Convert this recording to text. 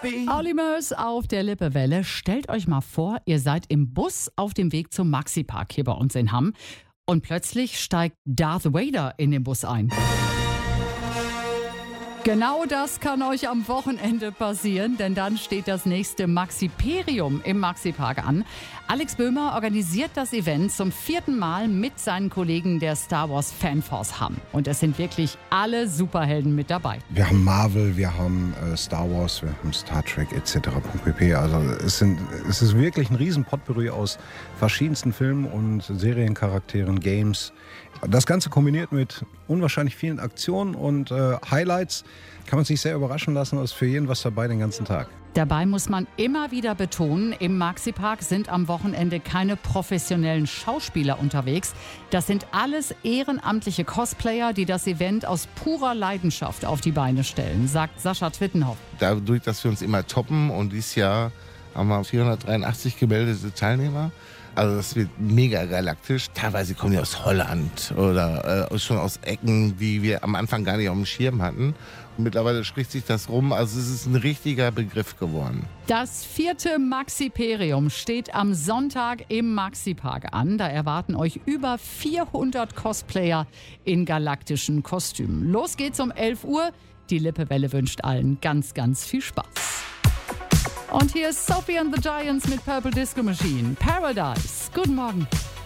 Olli Murs auf der Lippewelle. Stellt euch mal vor, ihr seid im Bus auf dem Weg zum Maxi-Park hier bei uns in Hamm und plötzlich steigt Darth Vader in den Bus ein. Genau das kann euch am Wochenende passieren, denn dann steht das nächste Maxiperium im Maxi-Park an. Alex Böhmer organisiert das Event zum 4. Mal mit seinen Kollegen der Star Wars Fanforce Hamm. Und es sind wirklich alle Superhelden mit dabei. Wir haben Marvel, wir haben Star Wars, wir haben Star Trek etc. pp. Also es ist wirklich ein riesen Potpourri aus verschiedensten Filmen und Seriencharakteren, Games. Das Ganze kombiniert mit unwahrscheinlich vielen Aktionen und Highlights. Kann man sich sehr überraschen lassen, ist für jeden was dabei den ganzen Tag. Dabei muss man immer wieder betonen, im Maxi-Park sind am Wochenende keine professionellen Schauspieler unterwegs. Das sind alles ehrenamtliche Cosplayer, die das Event aus purer Leidenschaft auf die Beine stellen, sagt Sascha Twittenhoff. Dadurch, dass wir uns immer toppen und dieses Jahr haben wir 483 gemeldete Teilnehmer. Also das wird mega galaktisch. Teilweise kommen die aus Holland oder schon aus Ecken, die wir am Anfang gar nicht auf dem Schirm hatten. Und mittlerweile spricht sich das rum. Also es ist ein richtiger Begriff geworden. Das 4. Maxiperium steht am Sonntag im Maxi-Park an. Da erwarten euch über 400 Cosplayer in galaktischen Kostümen. Los geht's um 11 Uhr. Die Lippewelle wünscht allen ganz, ganz viel Spaß. Und hier ist Sophie and the Giants mit Purple Disco Machine. Paradise. Guten Morgen.